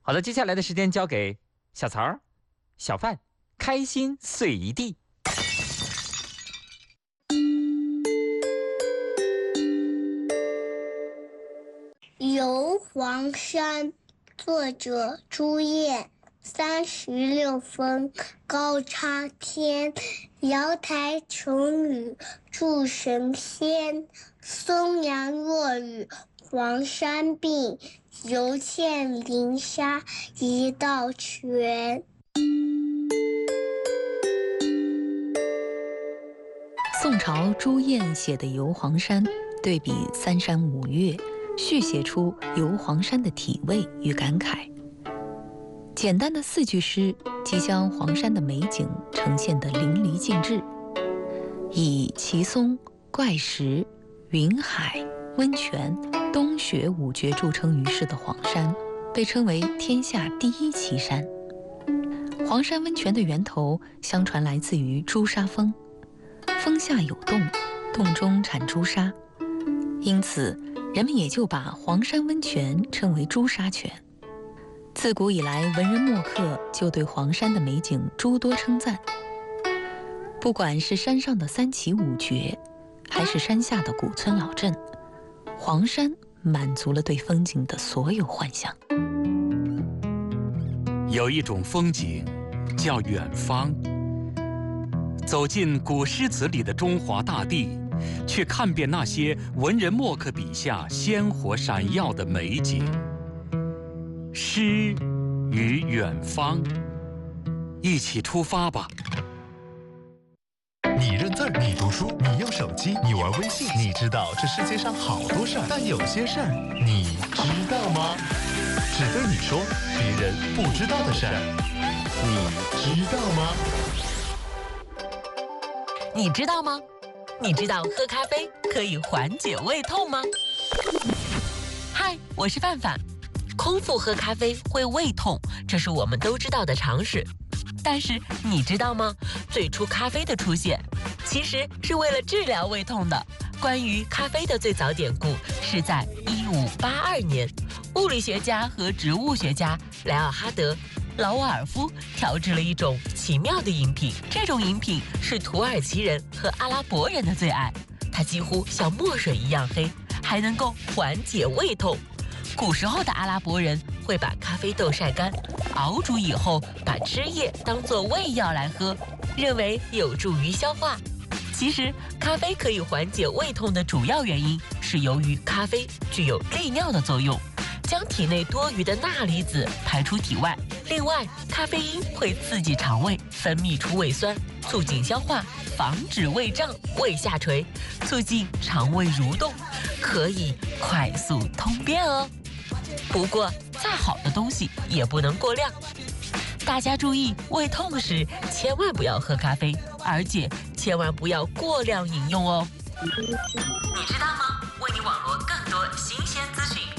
好的，接下来的时间交给小曹儿、小范，开心碎一地。 游黄山，作者朱燕。36分，高插天，瑶台琼宇祝神仙。松阳落雨黄山并，犹见林沙一道泉。 宋朝朱燕写的《游黄山》，对比三山五岳，续写出游黄山的体味与感慨。简单的4句诗，即将黄山的美景呈现得淋漓尽致。以奇松、怪石、云海、温泉、冬雪5绝著称于世的黄山，被称为天下第1奇山。黄山温泉的源头，相传来自于朱砂峰，峰下有洞，洞中产朱砂，因此人们也就把黄山温泉称为朱砂泉。自古以来，文人墨客就对黄山的美景诸多称赞。不管是山上的3奇5绝，还是山下的古村老镇，黄山满足了对风景的所有幻想。 有一种风景叫远方，走进古诗词里的中华大地，去看遍那些文人墨客笔下鲜活闪耀的美景。诗与远方，一起出发吧。 你认字儿，你读书，你用手机，你玩微信，你知道这世界上好多事儿，但有些事儿你知道吗？只对你说别人不知道的事儿，你知道吗？ 你知道吗？你知道喝咖啡可以缓解胃痛吗？嗨，我是范范。空腹喝咖啡会胃痛，这是我们都知道的常识。但是你知道吗？最初咖啡的出现，其实是为了治疗胃痛的。关于咖啡的最早典故是在1582年，物理学家和植物学家莱奥哈德·劳瓦尔夫调制了一种奇妙的饮品。这种饮品是土耳其人和阿拉伯人的最爱，它几乎像墨水一样黑，还能够缓解胃痛。古时候的阿拉伯人会把咖啡豆晒干，熬煮以后把汁液当作胃药来喝，认为有助于消化。其实，咖啡可以缓解胃痛的主要原因是由于咖啡具有利尿的作用，将体内多余的钠离子排出体外。另外，咖啡因会刺激肠胃，分泌出胃酸，促进消化，防止胃胀、胃下垂，促进肠胃蠕动，可以快速通便哦。不过，再好的东西也不能过量。大家注意，胃痛时千万不要喝咖啡，而且千万不要过量饮用哦。你知道吗？为你网罗更多新鲜资讯。